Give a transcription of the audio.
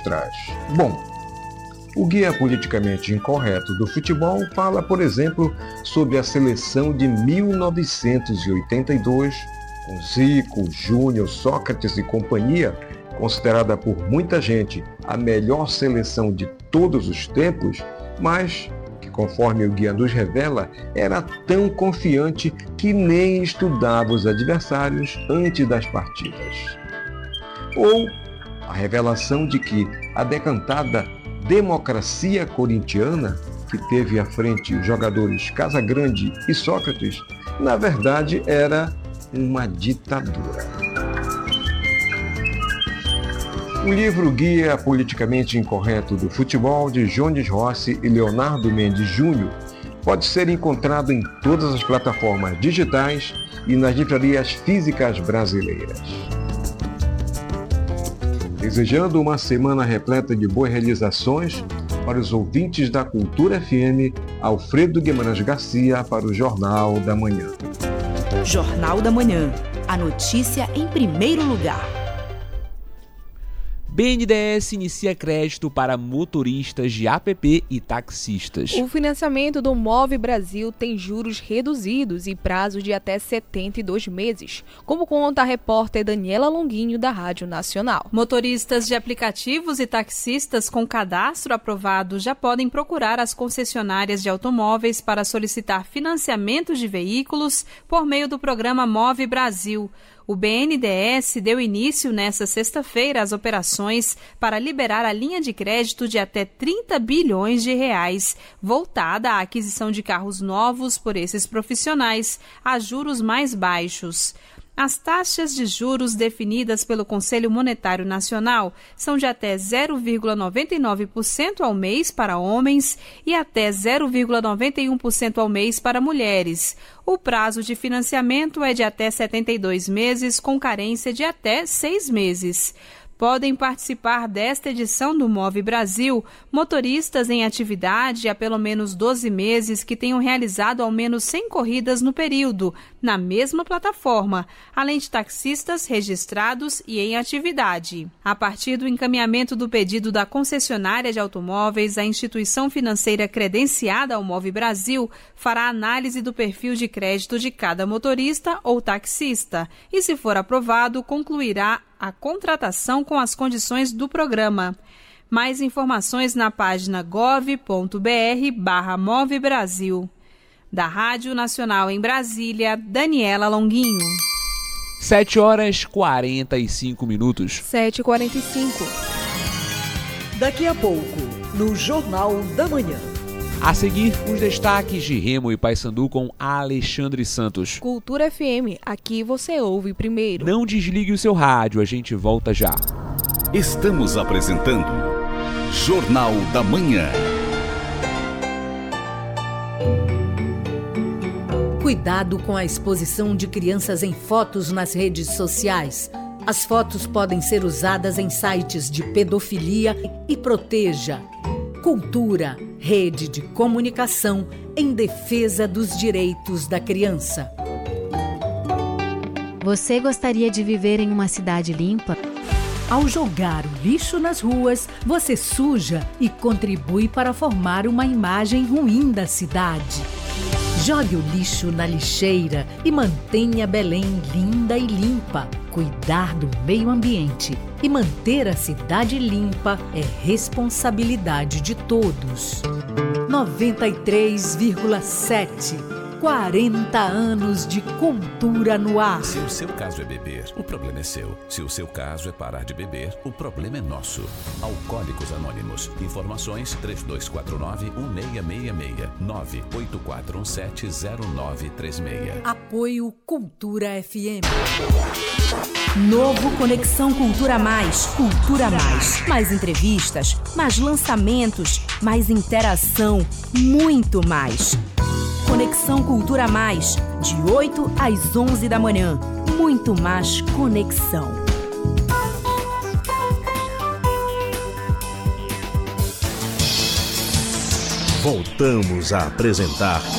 traz? Bom, o Guia Politicamente Incorreto do Futebol fala, por exemplo, sobre a seleção de 1982, com Zico, Júnior, Sócrates e companhia, considerada por muita gente a melhor seleção de todos os tempos, mas que, conforme o guia nos revela, era tão confiante que nem estudava os adversários antes das partidas. Ou a revelação de que a decantada democracia corintiana, que teve à frente os jogadores Casagrande e Sócrates, na verdade era uma ditadura. O livro Guia Politicamente Incorreto do Futebol, de Jones Rossi e Leonardo Mendes Júnior, pode ser encontrado em todas as plataformas digitais e nas livrarias físicas brasileiras. Desejando uma semana repleta de boas realizações para os ouvintes da Cultura FM, Alfredo Guimarães Garcia para o Jornal da Manhã. Jornal da Manhã. A notícia em primeiro lugar. BNDES inicia crédito para motoristas de app e taxistas. O financiamento do Move Brasil tem juros reduzidos e prazo de até 72 meses, como conta a repórter Daniela Longuinho, da Rádio Nacional. Motoristas de aplicativos e taxistas com cadastro aprovado já podem procurar as concessionárias de automóveis para solicitar financiamentos de veículos por meio do programa Move Brasil. O BNDES deu início nesta sexta-feira às operações para liberar a linha de crédito de até 30 bilhões de reais, voltada à aquisição de carros novos por esses profissionais, a juros mais baixos. As taxas de juros definidas pelo Conselho Monetário Nacional são de até 0,99% ao mês para homens e até 0,91% ao mês para mulheres. O prazo de financiamento é de até 72 meses, com carência de até 6 meses. Podem participar desta edição do Move Brasil motoristas em atividade há pelo menos 12 meses que tenham realizado ao menos 100 corridas no período, na mesma plataforma, além de taxistas registrados e em atividade. A partir do encaminhamento do pedido da concessionária de automóveis, a instituição financeira credenciada ao Move Brasil fará análise do perfil de crédito de cada motorista ou taxista e, se for aprovado, concluirá a contratação com as condições do programa. Mais informações na página gov.br/Move Brasil. Da Rádio Nacional em Brasília, Daniela Longuinho. 7h45. 7h45. Daqui a pouco, no Jornal da Manhã. A seguir, os destaques de Remo e Paysandu com Alexandre Santos. Cultura FM, aqui você ouve primeiro. Não desligue o seu rádio, a gente volta já. Estamos apresentando Jornal da Manhã. Cuidado com a exposição de crianças em fotos nas redes sociais. As fotos podem ser usadas em sites de pedofilia e proteja. Cultura, rede de comunicação em defesa dos direitos da criança. Você gostaria de viver em uma cidade limpa? Ao jogar o lixo nas ruas, você suja e contribui para formar uma imagem ruim da cidade. Jogue o lixo na lixeira e mantenha Belém linda e limpa. Cuidar do meio ambiente e manter a cidade limpa é responsabilidade de todos. 93,7. 40 anos de cultura no ar. Se o seu caso é beber, o problema é seu. Se o seu caso é parar de beber, o problema é nosso. Alcoólicos Anônimos. Informações 3249-1666. 984170936. Apoio Cultura FM. Novo Conexão Cultura Mais. Cultura Mais. Mais entrevistas, mais lançamentos, mais interação, muito mais. Conexão Cultura Mais, de 8 às 11 da manhã. Muito mais conexão. Voltamos a apresentar